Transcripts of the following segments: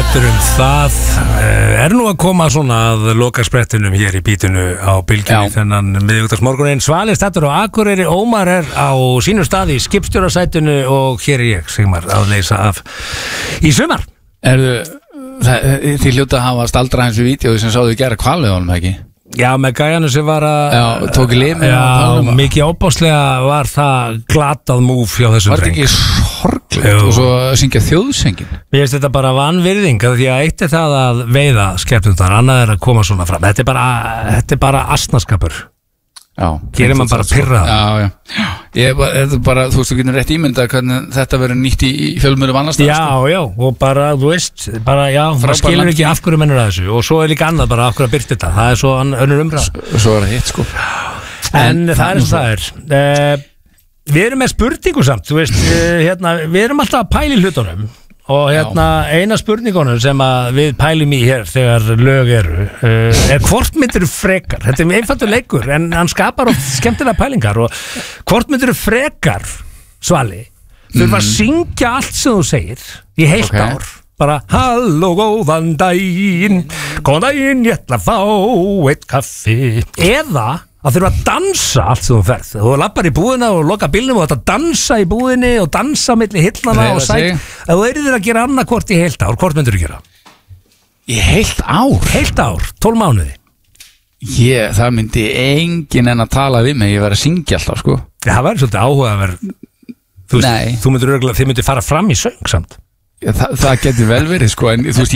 betur það nú að koma svona að loka sprettinum hér í bítinu á bylgjunni þennan miðvikudagsmorguninn. Svali stattur á Akureyri, Ómar á sínu stað í skipstjórasætinu og hér ég, Sigmar, að leysa af í sumar. Þið hljóta að hafa staldra hans við vídeói sem sáðu gera kvalið honum, ekki? Já, með gæjanu sem var að... Já, tók í limi. Já, mikið óbáslega var það glatað múf hjá þessum dreng. Var þetta ekki sorglegt og svo syngja þjóðsöngin? Mér finnst þetta bara vanvirðing, því að eitt það að veiða skepnundar, annað að koma svona fram. Þetta bara asnaskapur. Já. Gerir mann bara pirrað. Já. Þetta bara, þú veist, þú getur rétt ímyndað hvernig þetta verður nýtt í fjölmiðlum annars staðar. Já, og bara, þú veist, maður skilur ekki af hverju mennur að þessu og svo líka annað bara af hverju að byrta þetta. Það svo önnur umræð. Svo það hitt, sko. En það eins og það Við erum með spurningu samt, þú veist, við erum alltaf að pæla í hlutunum og eina spurningunum sem að við pælum í hér þegar lög eru hvort myndir frekar, þetta einfaldur leikur en hann skapar oft skemmtilega pælingar og hvort myndir frekar, Svali, þurfa að syngja allt sem þú segir í heilt ár, bara halló góðan daginn, ég ætla að fá eitt kaffi, eða að þurfa að dansa allt sem þú ferð þú lappar í búðina og loka bílnum og þetta dansa í búðinni og dansa milli hillana og sæt, ef þú erir að gera annað hvort í heilt ár, hvort myndur þú gera? Í heilt ár? Heilt ár, 12 mánuði það myndi enginn en að tala við mig, ég verið að syngja alltaf, sko. Það verður svolítið áhuga að vera þið myndir fara fram í söng samt. Það getur vel verið, sko, en þú veist,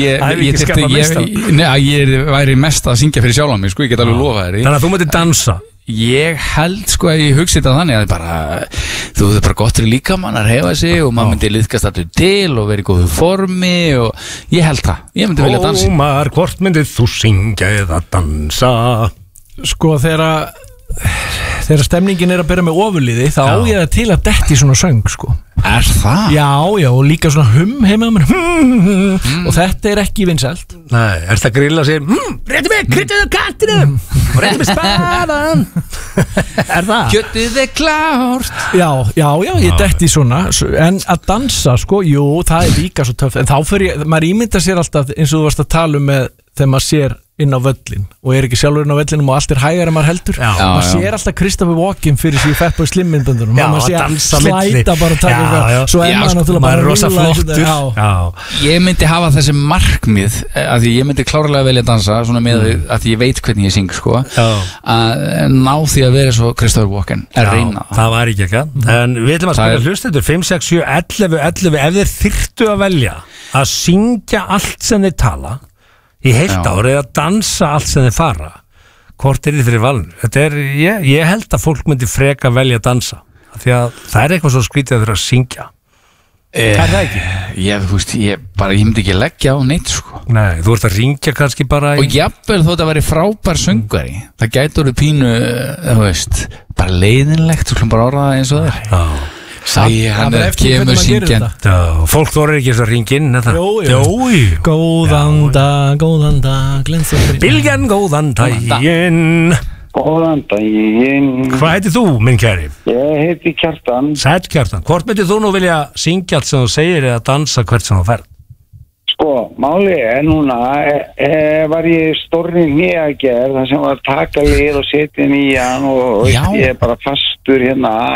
ég væri mest að syngja fyrir sjálf á mig, sko, ég get alveg lofa þér. Þannig að þú myndir dansa? Ég held, sko, að ég hugsi þetta þannig að þú er bara gott fyrir líkamann að hreyfa sig og maður myndi liðkast allur til og vera í góðu formi og ég held það, ég myndi vilja dansa. Ómar, hvort myndir þú syngja eða dansa? Sko, þegar stemningin að byrja með ofurliði þá á ég það til að detti svona söng, sko. Það? Já, og líka svona heima mér og þetta ekki vinsælt. Nei, það að grilla sér rétti mig, kryddið kattinum og rétti mig spaðan. Það? Kjötið klárt. Já, ég detti svona en að dansa, sko, jú, það líka svo töff, en þá fyrir maður ímynda sér alltaf eins og þú varst að tala með þegar maður sér inn á völlin og ekki sjálfur inn á völlinum og allt hægar en maður heldur maður sér alltaf Christopher Walken fyrir sig í Fatboy Slim myndböndunum maður sér slæta bara að taka eitthvað svo maður náttúrulega bara rosa flottur. Ég myndi hafa þessi markmið að því ég myndi klárlega velja að dansa svona með að því ég veit hvernig ég syng, sko, að ná því að vera svo Christopher Walken reyna það var ekki eitthvað en við ætlum að spila hlustendur 5, 6, 7, 11 ef þeir þyrftu að velja að syngja allt sem þeir tala í heilt ár eða dansa allt sem þeir fara hvort þið fyrir valinu ég held að fólk myndi freka velja að dansa því að það eitthvað svo skrítið að þeirra að syngja það ekki? Þú veist, ég myndi ekki leggja á neitt, sko. Nei, þú ert að ringja kannski bara og jafnvel þó þetta væri frábær söngvari það gætur pínu, þú veist bara leiðinlegt, þú klum bara orða það eins og þeir hann kemur syngjan fólk þorir ekki þess að ringin góðan dag Bylgjan, góðan daginn Hvað heitir þú, minn kæri? Ég heiti Kjartan. Sæll Kjartan, hvort myndir þú nú vilja syngja allt sem þú segir eða dansa hvert sem þú ferð? Sko, máli núna var ég stórri nýjagerð þar sem var að taka lið og setja nýjan og ég bara fastur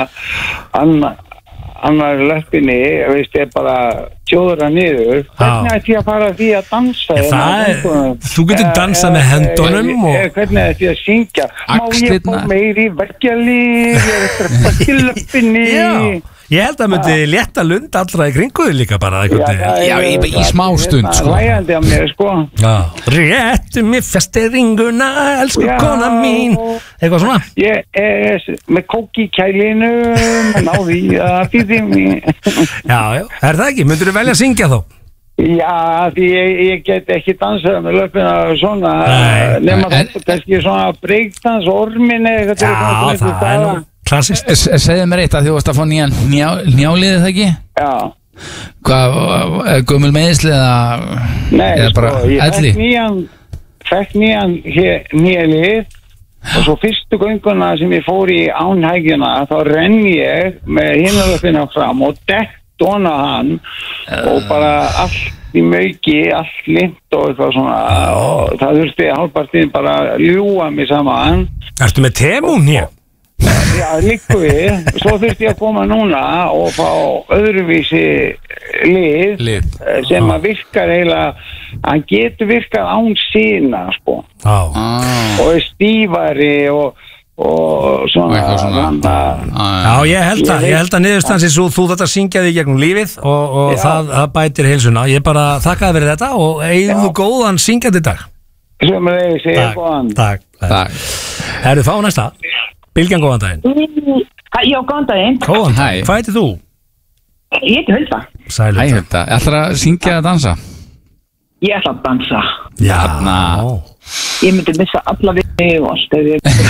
annar löppinni, veist, ég bara tjóður það niður. Hvernig ætti ég að fara því að dansa? Þú getur dansað með hendunum hvernig ætti ég að syngja? Má ég fá meiri verkjalíf? Ég er ekki löppinni. Ég held að myndi létta lund allra í kringuðu líka bara í smá stund, sko. Lægandi af mér, sko. Réttu mér festeringuna, elsku kona mín. Eitthvað svona? Ég er með kók í kælinu, náði að fyrir mig. Já, það ekki? Myndur þú velja að syngja þá? Já, því ég get ekki dansað með löpina svona nema þetta kannski svona breakdans, orminni. Já, það nú klassist. Segðu mér eitt að þú varst að fá nýjan njálið, það ekki? Já. Hvað, gömul meiðsli eða? Nei, sko, ég fekk nýjan nýjalið og svo fyrstu gönguna sem ég fór í ánhægjuna þá renn ég með hinalöfina fram og dett dona hann og bara allt í mauki, allt limt og eitthvað svona og það þurfti hálfpartinn bara að ljúga mig saman. Ertu með temún hér? Já, líku við. Svo þurfti ég að koma núna og fá öðruvísi lið sem að virkar hann getur virkað án sína, sko. Og er stífari og svona. Já, ég held að niðurstansins þú þetta syngja þig gegnum lífið og það bætir heilsuna. Ég bara þakkaði fyrir þetta og eigðu góðan syngjandi dag. Sömulegis, ég góðan. Takk. Herru, fá næsta. Bylgjan, góðan daginn. Já, góðan daginn. Góðan daginn. Hvað heitir þú? Ég heiti Hulda. Sæl Hulda. Hæ Hulda, ætlar að syngja að dansa? Ég ætla að dansa. Já. Ég myndi missa alla við mig og allt.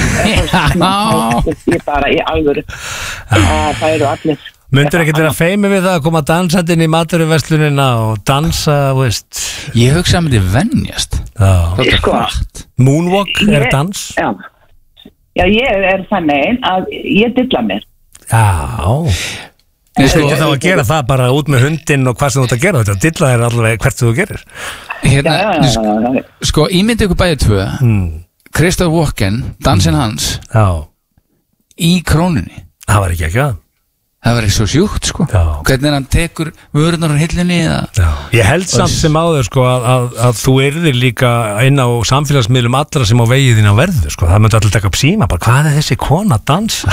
Ég bara í alvöru. Það eru allir. Myndur ekkert vera feimið við það að koma dansandinn í maturverslunina og dansa, veist? Ég hugsa að myndi venjast. Moonwalk er dans? Já, ég er þannig að ég dilla mér. Já. Þú ekki þá að gera það bara út með hundinn og hvað sem þú ert að gera þetta. Dilla er allavega hvert þú gerir. Sko, ímyndi ykkur bæði tvö. Christopher Walken, dansinn hans í Krónunni. Það var ekki að. Það var ekki svo sjúkt, sko. Hvernig hann tekur vörunar á hillunni Ég held samt sem áður, sko, að þú yrðir líka inn á samfélagsmiðlum allra sem á vegið þín á verðu, sko. Það myndi allir taka upp síma, bara hvað er þessi kona að dansa?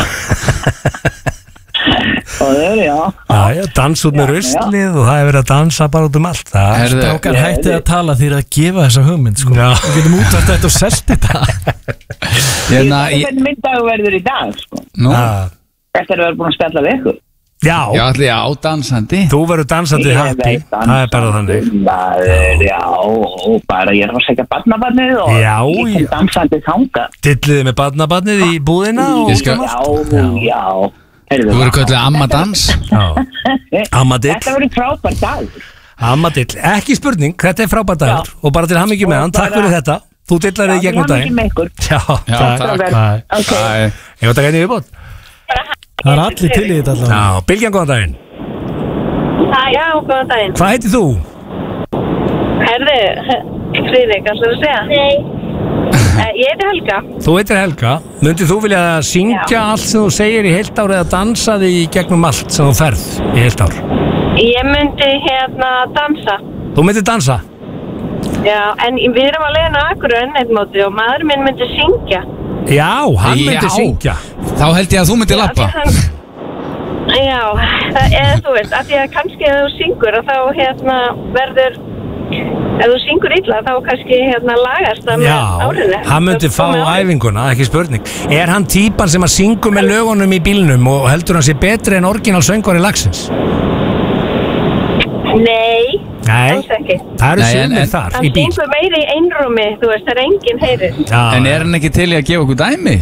Já, dans út með ruslið og það er verið að dansa bara út allt. Strákar hættið að tala því að gefa þessa hugmynd, sko. Við getum útvært þetta og selt þetta. Hvernig myndaðu verður í dag, sko? Þetta er að vera búin að spjalla við ykkur. Já, dansandi. Þú verður dansandi happy. Það er bara þannig. Já, bara ég er að segja barnabarnið og ég kom dansandi þanga. Dilliði með barnabarnið í búðina? Já. Þú verður kallið Amma Dans. Amma Dill. Þetta verður frábær dagur. Amma Dill, ekki spurning, þetta er frábær dagur og bara til hamingju með hann, takk fyrir þetta. Þú dillar þig gegnum daginn. Já, takk. Ég var takkað nýju bótt. Það er allir til í þetta allavega. Já, Bylgjan, góðan daginn. Já, góðan daginn. Hvað heitir þú? Herði, Friðrik, ætlar að segja? Nei. Ég heiti Helga. Þú heitir Helga. Myndið þú vilja syngja allt sem þú segir í heilt ár eða dansa þig í gegnum allt sem þú ferð í heilt ár? Ég myndi dansa. Þú myndir dansa? Já, en við erum að leiðina Akureyri ennett móti og maður minn myndi syngja. Já, hann myndi syngja. Þá held ég að þú myndi lappa. Já, eða þú veist, að því að kannski ef þú syngur og þá verður, ef þú syngur illa þá kannski lagast það með árinu. Já, hann myndi fá æfinguna, ekki spurning. Er hann típan sem að syngur með lögunum í bílnum og heldur hann sé betri en orginal söngvari lagsins? Nei, alls ekki. Það eru sumir þar í bíl. Hann syngur meiri í einrúmi, þú veist, það er enginn heyrir. En er hann ekki til í að gefa okkur dæmi?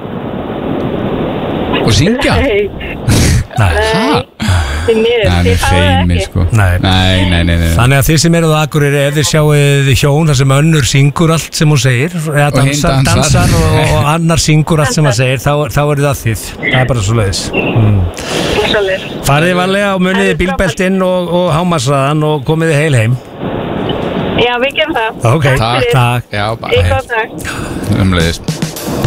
Og syngja? Nei. Þið fáið ekki. Nei. Þannig að þið sem eruð á Akureyri, ef þið sjáuð hjón þar sem önnur syngur allt sem hún segir eða dansar og annar syngur allt sem hann segir, þá eru það þið. Það er bara svo leiðis. Fariði varlega og muniði bílbeltinn og hámasraðan og komiði heil heim. Já, við gerum það. Ok, takk. Já, bara. Takk. Umleiðist.